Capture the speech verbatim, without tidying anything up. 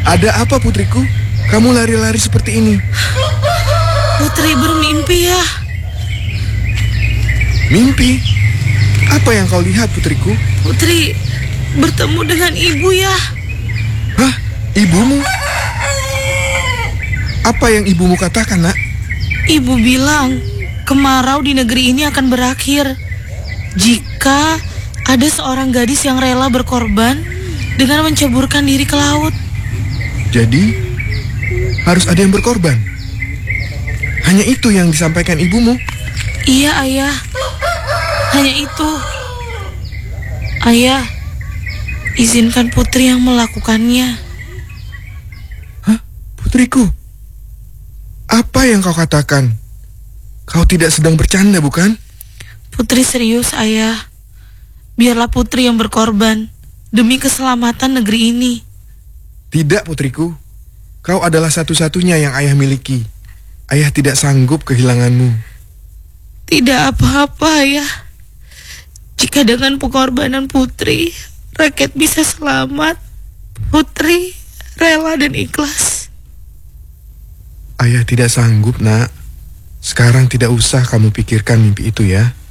Ada apa putriku? Kamu lari-lari seperti ini. Putri bermimpi ya. Mimpi? Apa yang kau lihat putriku? Putri bertemu dengan ibu ya. Hah? Ibumu? Apa yang ibumu katakan, nak? Ibu bilang kemarau di negeri ini akan berakhir jika ada seorang gadis yang rela berkorban dengan menceburkan diri ke laut. Jadi, harus ada yang berkorban? Hanya itu yang disampaikan ibumu? Iya, Ayah. Hanya itu. Ayah, izinkan Putri yang melakukannya. Hah? Putriku? Apa yang kau katakan? Kau tidak sedang bercanda, bukan? Putri serius, Ayah. Biarlah Putri yang berkorban demi keselamatan negeri ini. Tidak, putriku. Kau adalah satu-satunya yang ayah miliki. Ayah tidak sanggup kehilanganmu. Tidak apa-apa, Ayah. Jika dengan pengorbanan Putri, rakyat bisa selamat, Putri rela dan ikhlas. Ayah tidak sanggup, nak. Sekarang tidak usah kamu pikirkan mimpi itu ya.